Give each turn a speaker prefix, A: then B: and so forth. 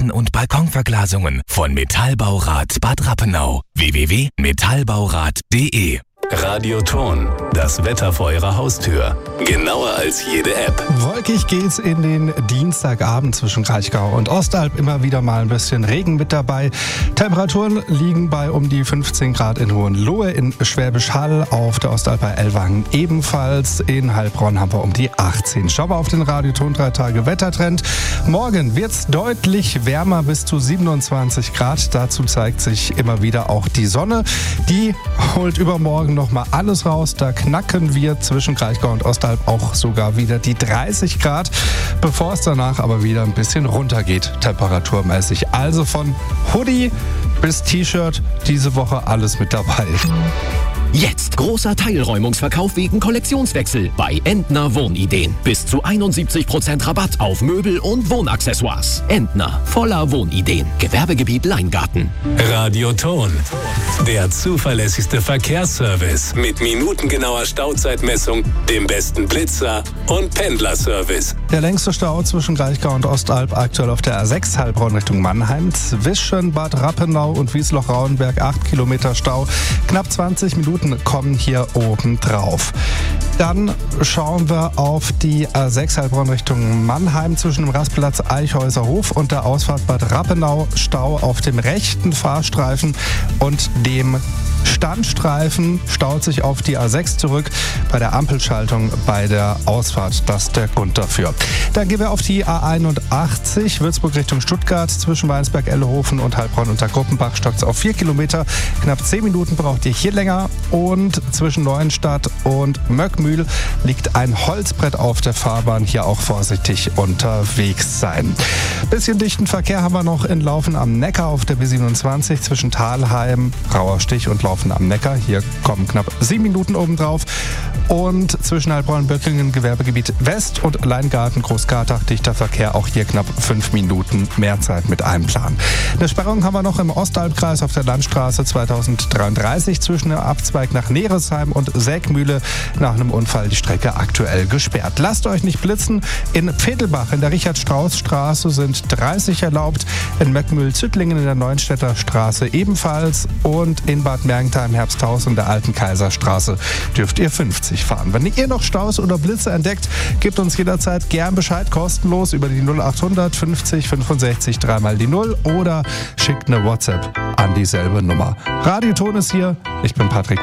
A: Terrassen- und Balkonverglasungen von Metallbaurat Bad Rappenau. www.metallbaurat.de.
B: Radioton, das Wetter vor Ihrer Haustür. Genauer als jede App.
C: Wolkig geht's in den Dienstagabend zwischen Kraichgau und Ostalb. Immer wieder mal ein bisschen Regen mit dabei. Temperaturen liegen bei um die 15 Grad in Hohenlohe, in Schwäbisch Hall, auf der Ostalb bei Ellwangen ebenfalls. In Heilbronn haben wir um die 18. Schauen wir auf den Radioton 3 Tage Wettertrend. Morgen wird's deutlich wärmer, bis zu 27 Grad. Dazu zeigt sich immer wieder auch die Sonne. Die holt übermorgen noch mal alles raus. Da knacken wir zwischen Kraichgau und Ostalb auch sogar wieder die 30 Grad, bevor es danach aber wieder ein bisschen runtergeht, temperaturmäßig. Also von Hoodie bis T-Shirt, diese Woche alles mit dabei.
D: Jetzt großer Teilräumungsverkauf wegen Kollektionswechsel bei Entner Wohnideen. Bis zu 71% Rabatt auf Möbel und Wohnaccessoires. Entner, voller Wohnideen. Gewerbegebiet Leingarten.
B: Radioton, der zuverlässigste Verkehrsservice mit minutengenauer Stauzeitmessung, dem besten Blitzer und Pendlerservice.
C: Der längste Stau zwischen Kraichgau und Ostalb aktuell auf der A6 Heilbronn Richtung Mannheim. Zwischen Bad Rappenau und Wiesloch-Rauenberg 8 Kilometer Stau. Knapp 20 Minuten kommen hier oben drauf. Dann schauen wir auf die A6 Heilbronn Richtung Mannheim zwischen dem Rastplatz Eichhäuserhof und der Ausfahrt Bad Rappenau. Stau auf dem rechten Fahrstreifen und dem Standstreifen staut sich auf die A6 zurück bei der Ampelschaltung bei der Ausfahrt. Das ist der Grund dafür. Dann gehen wir auf die A81 Würzburg Richtung Stuttgart zwischen Weinsberg-Ellehofen und Heilbronn unter Gruppenbach stockt auf 4 Kilometer. Knapp 10 Minuten braucht ihr hier länger. Und zwischen Neuenstadt und Möckmühl liegt ein Holzbrett auf der Fahrbahn. Hier auch vorsichtig unterwegs sein. Bisschen dichten Verkehr haben wir noch in Laufen am Neckar auf der B27 zwischen Thalheim, Rauerstich und Laufen am Neckar. Hier kommen knapp 7 Minuten obendrauf. Und zwischen Heilbronn, Böckingen, Gewerbegebiet West und Leingarten, Großkartach, dichter Verkehr. Auch hier knapp 5 Minuten mehr Zeit mit einem Plan. Eine Sperrung haben wir noch im Ostalbkreis auf der Landstraße 2033 zwischen dem Abzweig nach Neresheim und Sägmühle. Nach einem Unfall die Strecke aktuell gesperrt. Lasst euch nicht blitzen. In Pfedelbach in der Richard-Strauß-Straße sind 30 erlaubt. In Möckmühl-Züttlingen in der Neuenstädter Straße ebenfalls. Und in Bad Mergentheim, Herbsthaus und der Alten Kaiserstraße dürft ihr 50 fahren. Wenn ihr noch Staus oder Blitze entdeckt, gebt uns jederzeit gern Bescheid, kostenlos über die 0800 50 65 3 die 0 oder schickt eine WhatsApp an dieselbe Nummer. Radioton ist hier. Ich bin Patrick.